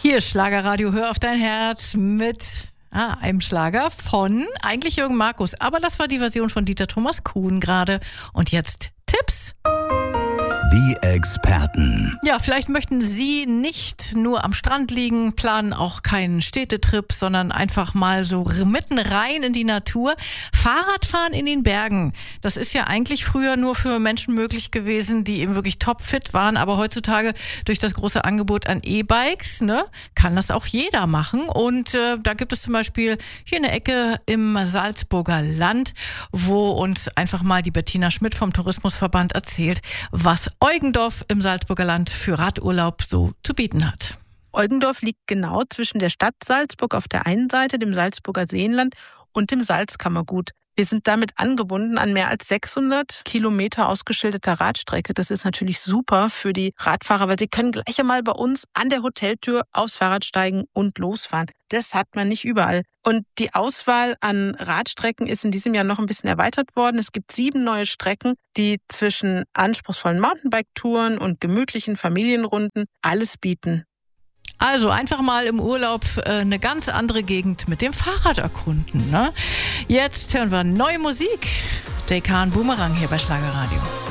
Hier ist Schlagerradio, hör auf dein Herz mit einem Schlager von eigentlich Jürgen Markus. Aber das war die Version von Dieter Thomas Kuhn gerade. Und jetzt Tipps. Die Experten. Ja, vielleicht möchten Sie nicht nur am Strand liegen, planen auch keinen Städtetrip, sondern einfach mal so mitten rein in die Natur. Fahrradfahren in den Bergen, das ist ja eigentlich früher nur für Menschen möglich gewesen, die eben wirklich topfit waren. Aber heutzutage durch das große Angebot an E-Bikes, kann das auch jeder machen. Und da gibt es zum Beispiel hier eine Ecke im Salzburger Land, wo uns einfach mal die Bettina Schmidt vom Tourismusverband erzählt, was Eugendorf im Salzburger Land für Radurlaub so zu bieten hat. Eugendorf liegt genau zwischen der Stadt Salzburg auf der einen Seite, dem Salzburger Seenland und dem Salzkammergut. Wir sind damit angebunden an mehr als 600 Kilometer ausgeschilderter Radstrecke. Das ist natürlich super für die Radfahrer, weil sie können gleich einmal bei uns an der Hoteltür aufs Fahrrad steigen und losfahren. Das hat man nicht überall. Und die Auswahl an Radstrecken ist in diesem Jahr noch ein bisschen erweitert worden. Es gibt 7 neue Strecken, die zwischen anspruchsvollen Mountainbike-Touren und gemütlichen Familienrunden alles bieten. Also einfach mal im Urlaub eine ganz andere Gegend mit dem Fahrrad erkunden. Jetzt hören wir neue Musik. Dekan Boomerang hier bei Schlagerradio.